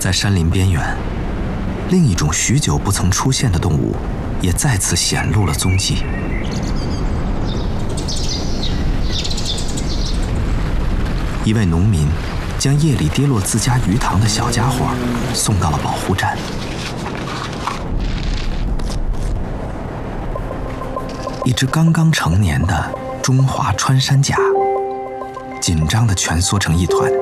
在山林边缘，另一种许久不曾出现的动物也再次显露了踪迹。一位农民将夜里跌落自家鱼塘的小家伙送到了保护站。一只刚刚成年的中华穿山甲，紧张地蜷缩成一团。